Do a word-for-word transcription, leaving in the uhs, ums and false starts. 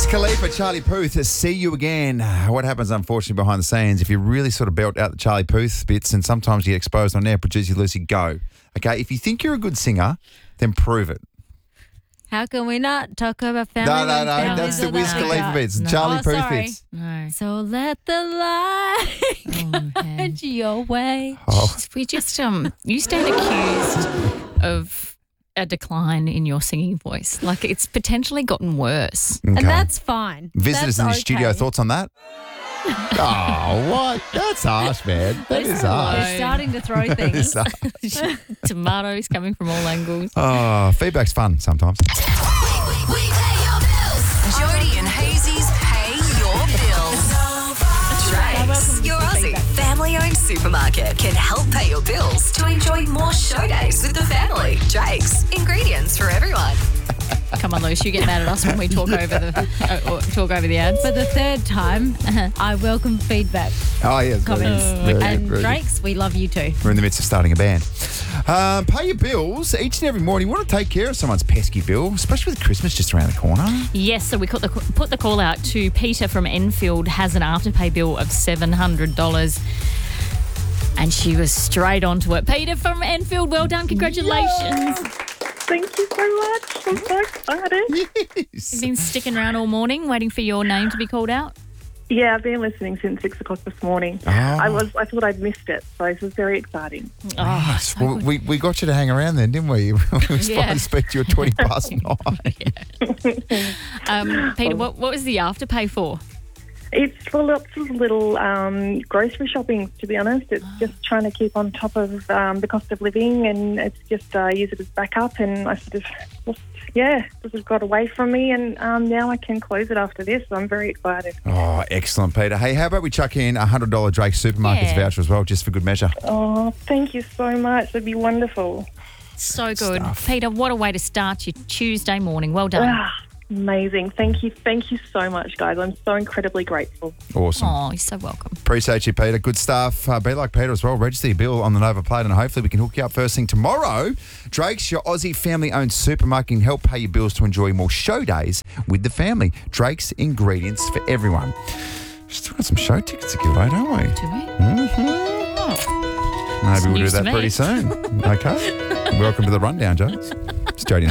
Wiz Khalifa, Charlie Puth, See You Again. What happens, unfortunately, behind the scenes, if you really sort of belt out the Charlie Puth bits and sometimes you get exposed on air, producer Lucy, go. Okay, if you think you're a good singer, then prove it. How can we not talk about family? No, no, no, when that's the families Wiz are Khalifa not- bits. No. Charlie Oh, Puth sorry. bits. No. So let the light guide your way. Oh, We just, um, you stand accused of a decline in your singing voice. Like it's potentially gotten worse. okay. And that's fine. Visitors That's in the okay. studio, thoughts on that? Oh, what? That's harsh, man. That is harsh. They're starting to throw That is things. harsh. Tomatoes coming from all angles. Oh, feedback's fun sometimes. We pay your bills. Jody and Hazy's Pay Your Bills. Drake's, your Aussie family-owned supermarket, can help pay your bills to enjoy more show days with the family. Drake's, ingredients for everyone. Come on, Luce, you get mad at us when we talk over the uh, or talk over the ads. For the third time, I welcome feedback, Oh, yes. comments. Very good, and very good. Drake's, we love you too. We're in the midst of starting a band. Um, pay your bills each and every morning. You want to take care of someone's pesky bill, especially with Christmas just around the corner. Yes, so we put the, put the call out to Peter from Enfield, has an afterpay bill of seven hundred dollars. And she was straight onto it. Peter from Enfield, well done. Congratulations. Thank you so much. I'm so excited. Yes. You've been sticking around all morning waiting for your name to be called out? Yeah, I've been listening since six o'clock this morning. Oh. I was, I thought I'd missed it, so this was very exciting. Oh, Yes. Well, we, we got you to hang around then, didn't we? We were supposed Yeah. to speak to you at twenty past nine. um, Peter, what, what was the afterpay for? It's for lots of little um, grocery shopping, to be honest. It's just trying to keep on top of um, the cost of living, and it's just uh, use it as backup. And I sort of, just, yeah, this has got away from me, and um, now I can close it after this. So I'm very excited. Oh, excellent, Peter. Hey, how about we chuck in a one hundred dollars Drake Supermarkets Yeah. voucher as well, just for good measure? Oh, thank you so much. That'd be wonderful. So good. Stuff. Peter, what a way to start your Tuesday morning. Well done. Ah, amazing. Thank you. Thank you so much, guys. I'm so incredibly grateful. Awesome. Oh, you're so welcome. Appreciate you, Peter. Good stuff. Uh, be like Peter as well. Register your bill on the Nova Plate, and hopefully we can hook you up first thing tomorrow. Drake's, your Aussie family-owned supermarket, can help pay your bills to enjoy more show days with the family. Drake's, ingredients for everyone. Still got some show tickets to give away, don't we? Do we? Maybe we'll do news to that me. pretty soon. Okay. Welcome to the rundown, Jones. It's Jody and